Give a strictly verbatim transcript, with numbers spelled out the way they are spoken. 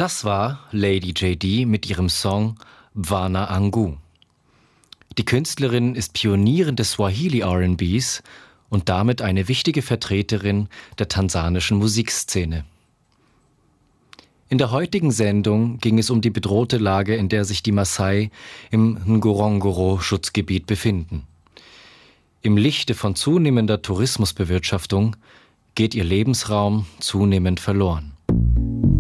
Das war Lady J D mit ihrem Song Bwana Angu. Die Künstlerin ist Pionierin des Swahili R and Bs und damit eine wichtige Vertreterin der tansanischen Musikszene. In der heutigen Sendung ging es um die bedrohte Lage, in der sich die Maasai im Ngorongoro-Schutzgebiet befinden. Im Lichte von zunehmender Tourismusbewirtschaftung geht ihr Lebensraum zunehmend verloren.